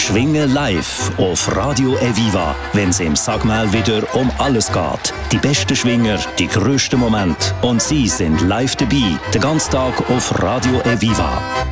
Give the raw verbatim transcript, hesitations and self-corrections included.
Schwingen live auf Radio Eviva, wenn es im Sagmel wieder um alles geht. Die besten Schwinger, die grössten Momente und sie sind live dabei, den ganzen Tag auf Radio Eviva.